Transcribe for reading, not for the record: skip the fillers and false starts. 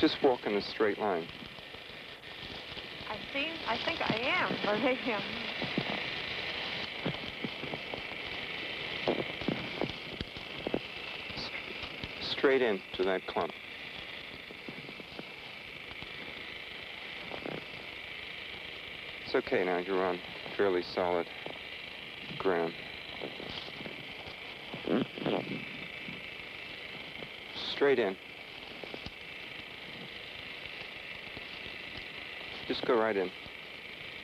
Just walk in a straight line. I think I am, but Straight in to that clump. It's okay now, you're on fairly solid ground. Straight in. Just go right in.